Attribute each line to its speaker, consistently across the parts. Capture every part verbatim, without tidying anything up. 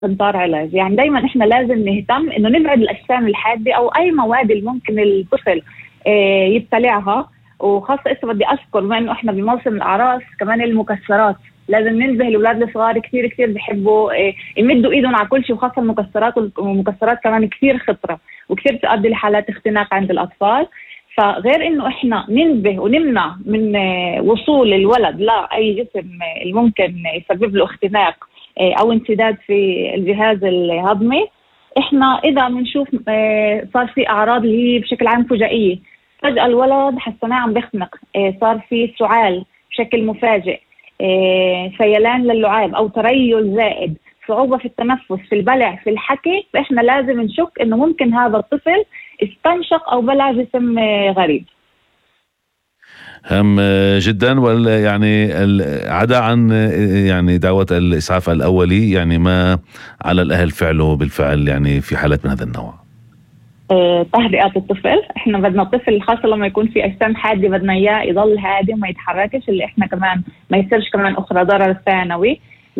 Speaker 1: انطار علاج. يعني دايما احنا لازم نهتم انه نبعد الاجسام الحاده او اي مواد اللي ممكن الطفل اه يبتلعها. وخاصه اسا بدي اذكر بما انه احنا بموسم الاعراس كمان المكسرات، لازم ننبه الاولاد الصغار كثير كثير بحبوا اه يمدوا ايدهم على كل شيء، وخاصه المكسرات. والمكسرات كمان كثير خطره وكثير تؤدي لحالات اختناق عند الاطفال. فغير انه احنا ننبه ونمنع من وصول الولد لاي جسم الممكن يسبب له اختناق او انسداد في الجهاز الهضمي، احنا اذا بنشوف صار في اعراض اللي هي بشكل عام فجائيه، فجاه الولد حسناه عم بيختنق، صار في سعال بشكل مفاجئ، سيلان للعاب او تريل زائد، صعوبه في التنفس، في البلع، في الحكي، فاحنا لازم نشك انه ممكن هذا الطفل استنشق او بلع جسم غريب.
Speaker 2: هام جدا. ولا يعني عدا عن يعني دعوة الإسعاف الأولي، يعني ما على الأهل فعله بالفعل يعني في حالات من هذا النوع؟
Speaker 1: اه تهدئة الطفل. احنا بدنا الطفل خاصة لما يكون في أجسام حادة بدنا إياه يضل هادي وما يتحركش، اللي احنا كمان ما يصيرش كمان أخرى ضرر ثانوي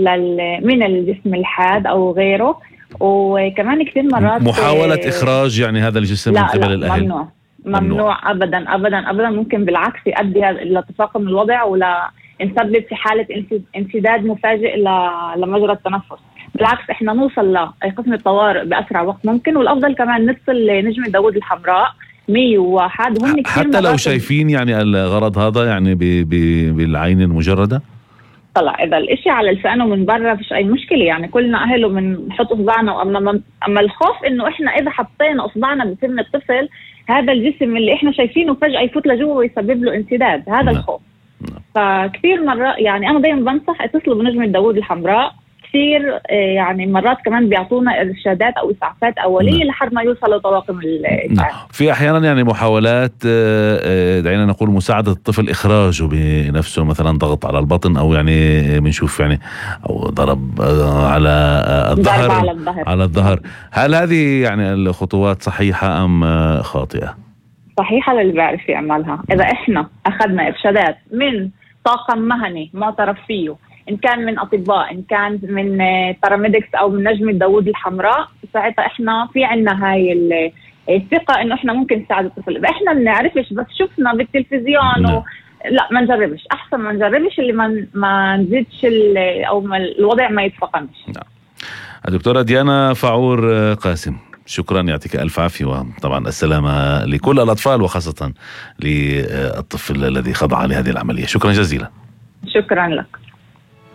Speaker 1: من الجسم الحاد أو غيره. وكمان كثير مرات
Speaker 2: محاولة اه إخراج يعني هذا الجسم من قبل الأهل
Speaker 1: ممنوع. ممنوع ممنوع ابدا ابدا ابدا. ممكن بالعكس يؤدي الى تفاقم الوضع ولا نسبب في حاله انسداد مفاجئ لمجرى التنفس. بالعكس احنا نوصل لقسم الطوارئ باسرع وقت ممكن، والافضل كمان نتصل لنجمة داوود الحمراء مية وواحد. وهم
Speaker 2: حتى لو شايفين يعني الغرض هذا يعني بالعين المجرده.
Speaker 1: طلع اذا الاشي على لسانه من برا فيش اي مشكله، يعني كلنا اهله بنحط اصبعنا. واما اما الخوف انه احنا اذا حطينا اصبعنا بسن الطفل هذا الجسم اللي احنا شايفينه فجاه يفوت لجوه ويسبب له انسداد، هذا لا. الخوف. فكثير مرات يعني انا دايما بنصح اتصلوا بنجمة داوود الحمراء. كثير يعني مرات كمان بيعطونا ارشادات او اسعافات اوليه لحد ما يوصلوا طواقم الاسعاف.
Speaker 2: في احيانا يعني محاولات دعينا نقول مساعده الطفل اخراجه بنفسه، مثلا ضغط على البطن او يعني بنشوف يعني او ضرب على الظهر
Speaker 1: على الظهر
Speaker 2: على الظهر. هل هذه يعني الخطوات صحيحه ام خاطئه؟
Speaker 1: صحيحه للي بيعرف يعملها. اذا احنا اخذنا ارشادات من طاقم مهني معترف فيه، إن كان من أطباء، إن كان من باراميدكس أو من نجمة داوود الحمراء، ساعتها إحنا في عنا هاي الثقة إنه إحنا ممكن نساعد الطفل. إذا إحنا بنعرفش بس شفنا بالتلفزيون و... لا ما نجربش، أحسن ما نجربش اللي ما ما نزيدش أو ما الوضع ما يتفاقمش.
Speaker 2: نعم. الدكتورة ديانا فعور قاسم، شكرا، يعطيك ألف عافية، وطبعا السلامة لكل الأطفال وخاصة للطفل الذي خضع لهذه العملية. شكرا جزيلا.
Speaker 1: شكرا لك.